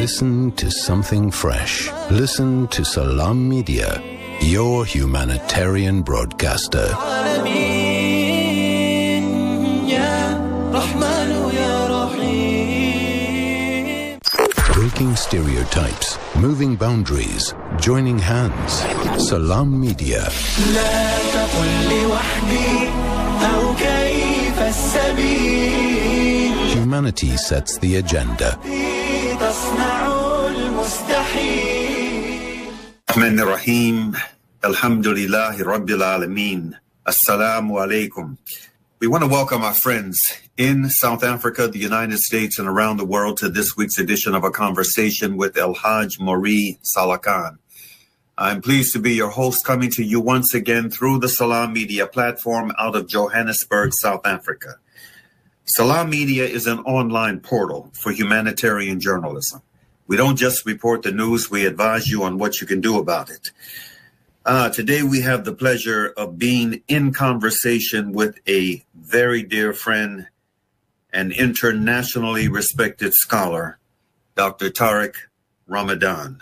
Listen to something fresh. Listen to Salam Media, your humanitarian broadcaster. Breaking stereotypes, moving boundaries, joining hands. Salam Media. Humanity sets the agenda. Rahman Rahim. Alhamdulillahi Rabbil Alameen. Assalamu alaikum. We want to welcome our friends in South Africa, the United States, and around the world to this week's edition of A Conversation with El Hajj Maury Salakan. I'm pleased to be your host, coming to you once again through the Salam Media platform out of Johannesburg, South Africa. Salam Media is an online portal for humanitarian journalism. We don't just report the news, we advise you on what you can do about it. Today we have the pleasure of being in conversation with a very dear friend and internationally respected scholar, Dr. Tariq Ramadan.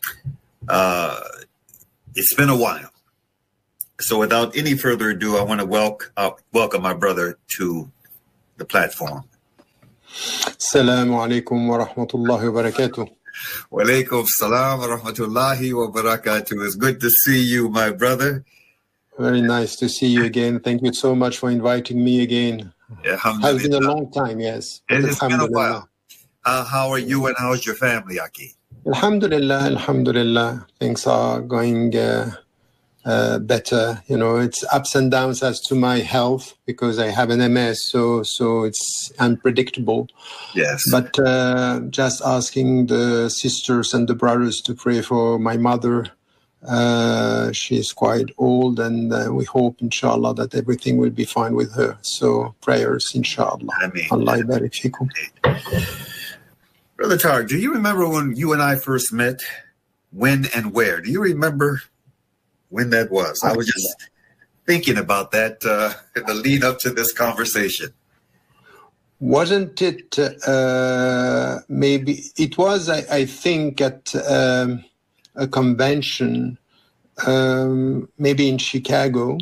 It's been a while. So without any further ado, I want to welcome my brother to the platform. Assalamu alaikum wa rahmatullahi wa barakatuh. Wa alaikum salam wa rahmatullahi wa barakatuh. It's good to see you, my brother. Very nice to see you again. Thank you so much for inviting me again. It has been a long time, yes. It has been a while. How are you and how's your family, Aki? Alhamdulillah, alhamdulillah. Things are going better. You know, it's ups and downs as to my health because I have an MS, so it's unpredictable. Yes. But just asking the sisters and the brothers to pray for my mother. She's quite old, and we hope, inshallah, that everything will be fine with her. So prayers, inshallah. Allah yabarik fikum. Brother Tariq, do you remember when you and I first met? When and where? Do you remember when that was? I was just thinking about that in the lead up to this conversation. Wasn't it maybe it was, I think, at a convention, maybe in Chicago,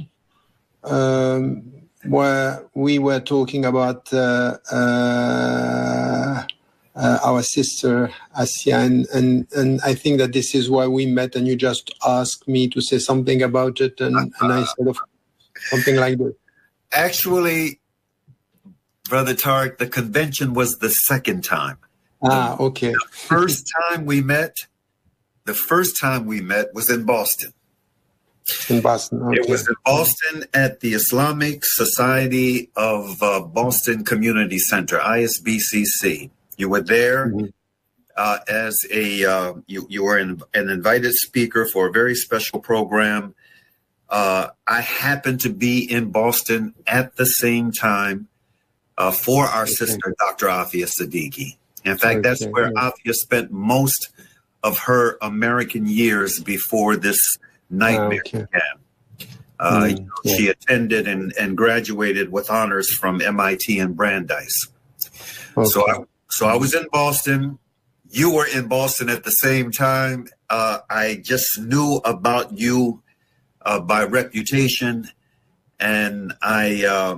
where we were talking about our sister Asya, and I think that this is why we met, and you just asked me to say something about it, and I said something like that. Actually, Brother Tariq, the convention was the second time. Okay. The first time we met was in Boston. In Boston, okay. It was in Boston at the Islamic Society of Boston Community Center, ISBCC. You were there as you were an invited speaker for a very special program. I happened to be in Boston at the same time for our sister, Dr. Afia Siddiqui. In fact, that's where Afia spent most of her American years before this nightmare began. She attended and graduated with honors from MIT and Brandeis. So I was in Boston. You were in Boston at the same time. I just knew about you by reputation, and I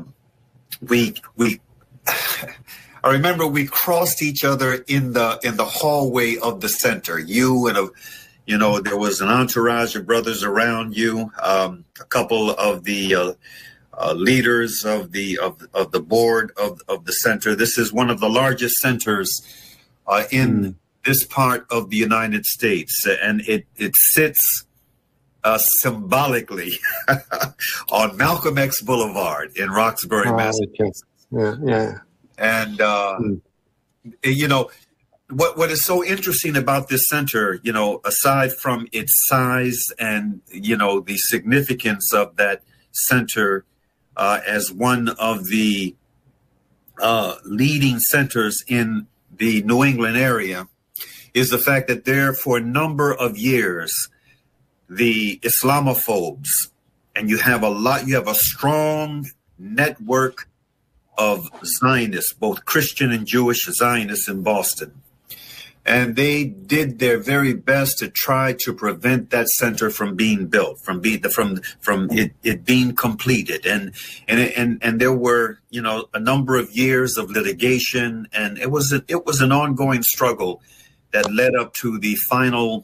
remember we crossed each other in the hallway of the center. You and there was an entourage of brothers around you. A couple of the leaders of the board of the center. This is one of the largest centers in this part of the United States, and it sits symbolically on Malcolm X Boulevard in Roxbury, Massachusetts. Yeah. And what is so interesting about this center, aside from its size and the significance of that center as one of the leading centers in the New England area, is the fact that there, for a number of years, the Islamophobes, and you have a strong network of Zionists, both Christian and Jewish Zionists in Boston. and they did their very best to try to prevent that center from being built, from it being completed. And there were, you know, a number of years of litigation, and it was an ongoing struggle that led up to the final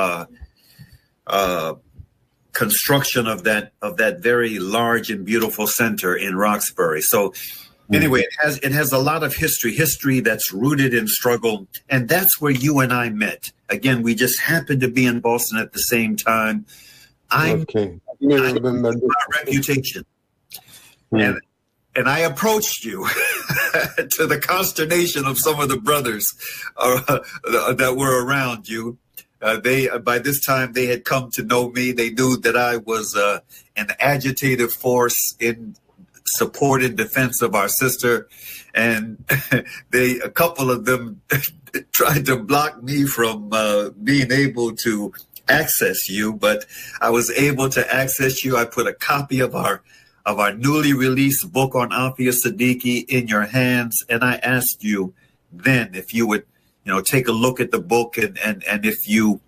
construction of that very large and beautiful center in Roxbury. So anyway, it has a lot of history that's rooted in struggle, and that's where you and I met. Again, we just happened to be in Boston at the same time. I remember my reputation, and I approached you to the consternation of some of the brothers that were around you. By this time they had come to know me. They knew that I was an agitative force in support and defense of our sister, and a couple of them tried to block me from being able to access you, but I was able to access you. I put a copy of our newly released book on Afia Siddiqui in your hands, and I asked you then if you would, you know, take a look at the book, and if you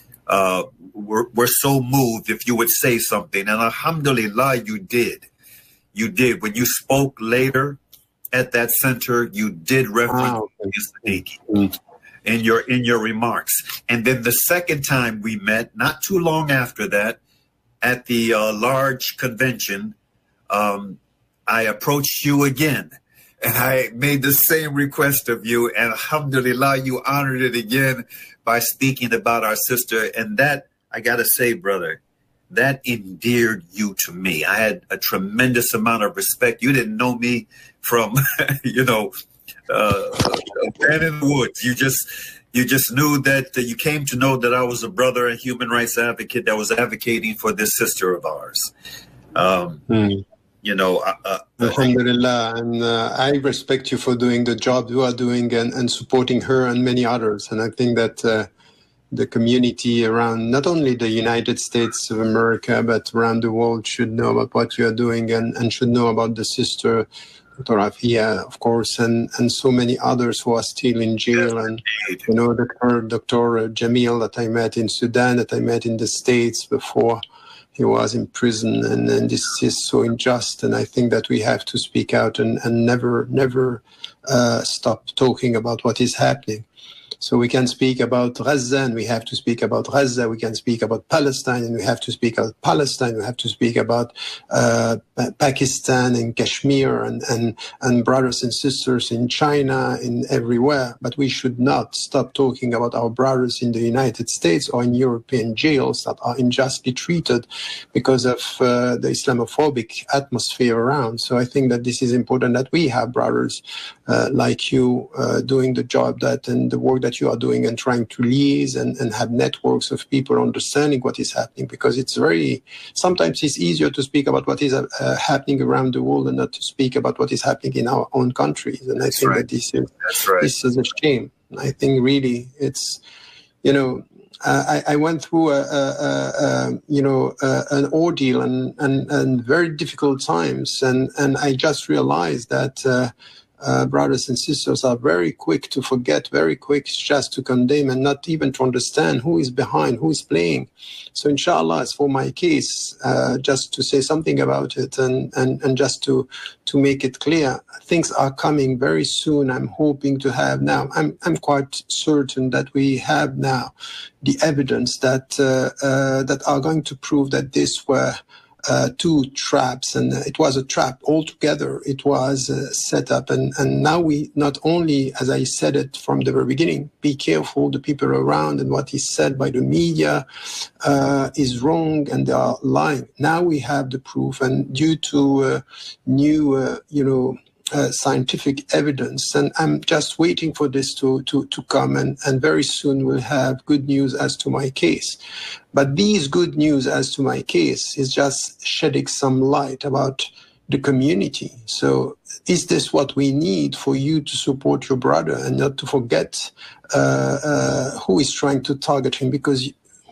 were so moved, if you would say something. And alhamdulillah, you did. You did. When you spoke later at that center, you did reference Siddiqui in your remarks. And then the second time we met, not too long after that, at the large convention, I approached you again. And I made the same request of you, and alhamdulillah, you honored it again by speaking about our sister. And that, I got to say, brother, that endeared you to me. I had a tremendous amount of respect. You didn't know me from, you know, man in the woods. You just knew that you came to know that I was a brother, a human rights advocate that was advocating for this sister of ours. You know, alhamdulillah, and I respect you for doing the job you are doing and supporting her and many others. And I think that the community around not only the United States of America, but around the world should know about what you are doing and should know about the sister, Dr. Afia, of course, and so many others who are still in jail. And, you know, Dr. Jamil that I met in Sudan, that I met in the States before he was in prison, and this is so unjust. And I think that we have to speak out and never stop talking about what is happening. So we can speak about Gaza, and we have to speak about Gaza. We can speak about Palestine, and we have to speak about Palestine. We have to speak about Pakistan and Kashmir and brothers and sisters in China, in everywhere. But we should not stop talking about our brothers in the United States or in European jails that are unjustly treated because of the Islamophobic atmosphere around. So I think that this is important, that we have brothers like you doing the job and the work that you are doing, and trying to liaise and have networks of people understanding what is happening, because sometimes it's easier to speak about what is happening around the world and not to speak about what is happening in our own countries. And I think that this is a shame. I think really it's, you know, I went through an ordeal and very difficult times, and I just realized that brothers and sisters are very quick to forget, very quick just to condemn, and not even to understand who is behind, who is playing. So inshallah, as for my case, just to say something about it and just to make it clear, things are coming very soon. I'm hoping to have now, I'm quite certain that we have now the evidence that are going to prove that this were two traps, and it was a trap altogether. It was set up, and now we not only, as I said it from the very beginning, be careful, the people around, and what is said by the media is wrong, and they are lying. Now we have the proof, and due to new, scientific evidence, and I'm just waiting for this to come, and very soon we'll have good news as to my case. But these good news as to my case is just shedding some light about the community. So is this what we need for you to support your brother and not to forget who is trying to target him? Because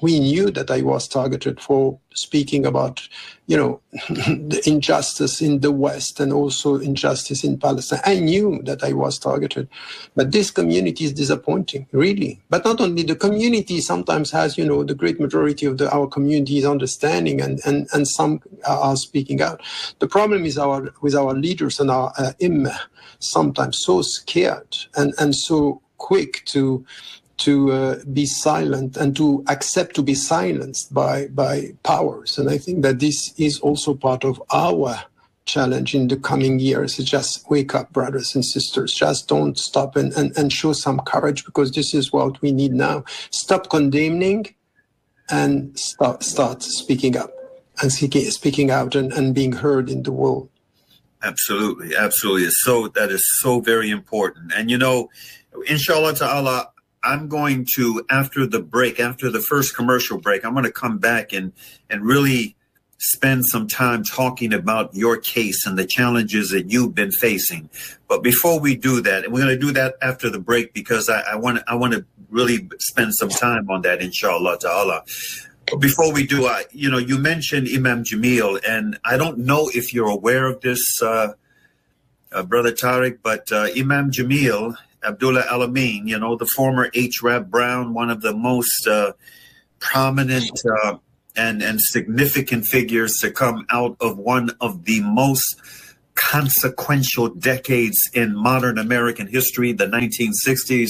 we knew that I was targeted for speaking about, the injustice in the West and also injustice in Palestine. I knew that I was targeted, but this community is disappointing, really. But not only the community sometimes has, the great majority of our community is understanding and some are speaking out. The problem is with our leaders and our imam, sometimes so scared and so quick to be silent and to accept to be silenced by powers. And I think that this is also part of our challenge in the coming years. Just wake up, brothers and sisters. Just don't stop and show some courage, because this is what we need now. Stop condemning and start speaking up and speaking out and being heard in the world. Absolutely, absolutely. That is so very important. And inshallah ta'ala, I'm going to, after the first commercial break, I'm going to come back and really spend some time talking about your case and the challenges that you've been facing. But before we do that, and we're going to do that after the break, because I want to really spend some time on that, inshallah ta'ala. But before we do, you mentioned Imam Jamil, and I don't know if you're aware of this, Brother Tariq, but Imam Jamil Abdullah Al-Amin, the former H. Rap Brown, one of the most prominent and significant figures to come out of one of the most consequential decades in modern American history, the 1960s.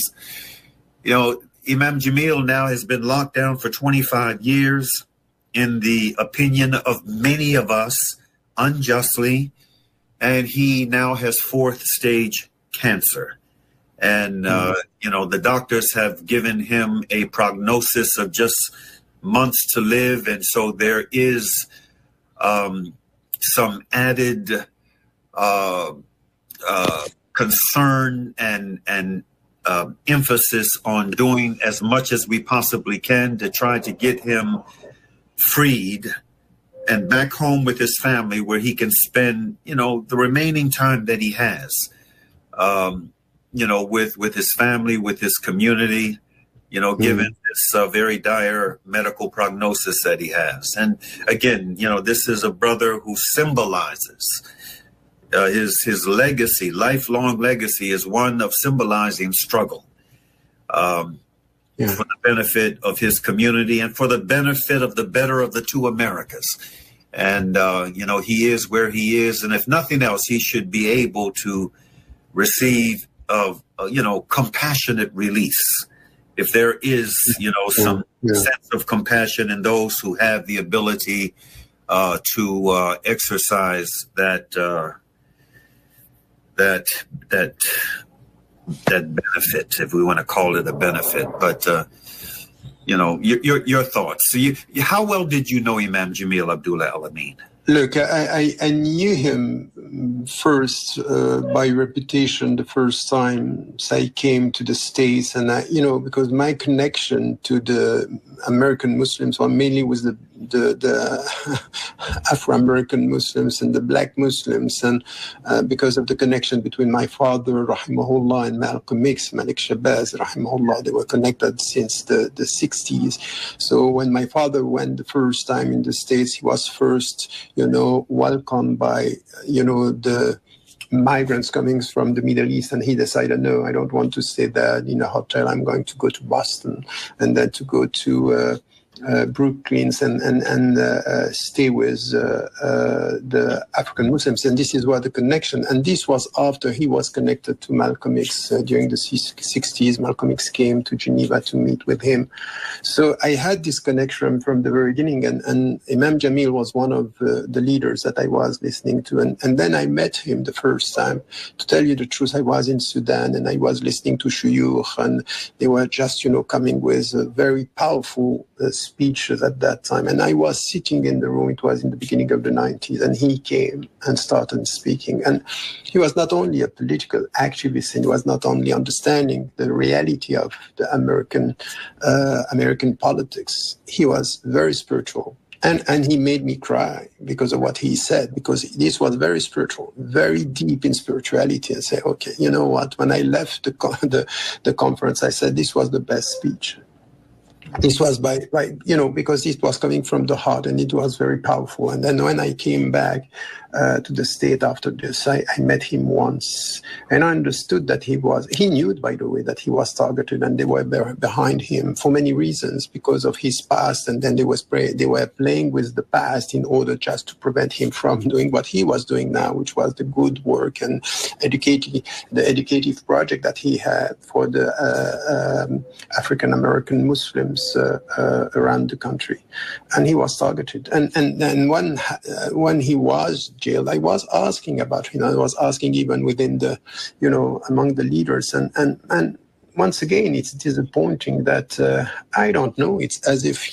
Imam Jamil now has been locked down for 25 years, in the opinion of many of us, unjustly, and he now has 4th stage cancer. And, the doctors have given him a prognosis of just months to live. And so there is some added concern and emphasis on doing as much as we possibly can to try to get him freed and back home with his family, where he can spend, the remaining time that he has. With his family, with his community, given this very dire medical prognosis that he has. And again, this is a brother who symbolizes his legacy, lifelong legacy, is one of symbolizing struggle for the benefit of his community and for the benefit of the better of the two Americas. And, he is where he is. And if nothing else, he should be able to receive compassionate release. If there is, some sense of compassion in those who have the ability to exercise that benefit, if we want to call it a benefit. But your thoughts. So how well did you know Imam Jamil Abdullah Al-Amin? Look, I knew him first by reputation the first time I came to the States, and because my connection to the American Muslims were mainly with the Afro-American Muslims and the Black Muslims, and because of the connection between my father, rahimahullah, and Malcolm X, Malik Shabazz, rahimahullah, they were connected since the 60s. So when my father went the first time in the States, he was first, welcomed by, the migrants coming from the Middle East, and he decided, no, I don't want to stay there in a hotel. I'm going to go to Boston, and then to go to Brooklyn and stay with the African Muslims. And this is where the connection, and this was after he was connected to Malcolm X during the 60s. Malcolm X came to Geneva to meet with him. So I had this connection from the very beginning, and Imam Jamil was one of the leaders that I was listening to. And then I met him the first time. To tell you the truth, I was in Sudan, and I was listening to shuyukh, and they were just, coming with very powerful speeches at that time. And I was sitting in the room, it was in the beginning of the 90s, and he came and started speaking. And he was not only a political activist, and he was not only understanding the reality of the American politics, he was very spiritual. And he made me cry because of what he said, because this was very spiritual, very deep in spirituality, and say, okay, you know what? When I left the conference, I said this was the best speech. This was by because it was coming from the heart and it was very powerful. And then when I came back to the State after this, I met him once and I understood that he knew, by the way, that he was targeted and they were behind him for many reasons because of his past. And then they were playing with the past in order just to prevent him from doing what he was doing now, which was the good work and the educative project that he had for the African-American Muslims around the country, and he was targeted. And then when he was jailed, I was asking about him. I was asking even within the, among the leaders, and once again, it's disappointing that I don't know. It's as if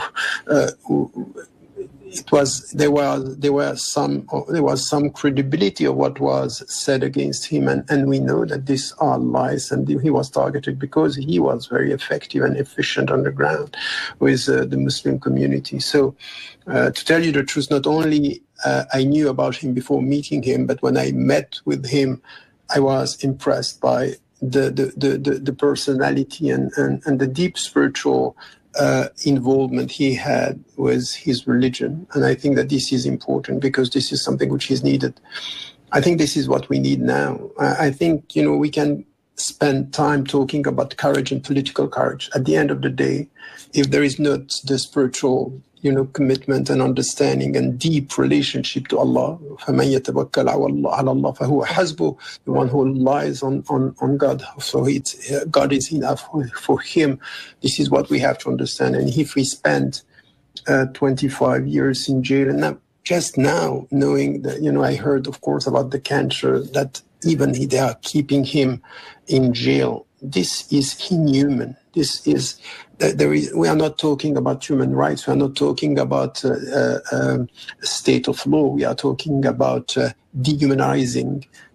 there was some credibility of what was said against him, and we know that these are lies, and he was targeted because he was very effective and efficient on the ground with the Muslim community. So to tell you the truth, not only I knew about him before meeting him, but when I met with him, I was impressed by the personality and the deep spiritual involvement he had with his religion. And I think that this is important because this is something which is needed. I think this is what we need now. I think, we can spend time talking about courage and political courage. At the end of the day, if there is not the spiritual commitment and understanding and deep relationship to Allah, فَمَنْ يَتَوَكَّلْ عَلَى اللَّهِ فَهُوَ حَسْبُهُ, the one who relies on God. So God is enough for him. This is what we have to understand. And if we spend 25 years in jail, and just now knowing that, I heard, of course, about the cancer, that even they are keeping him in jail. This is inhuman. This is we are not talking about human rights. We are not talking about state of law. We are talking about dehumanizing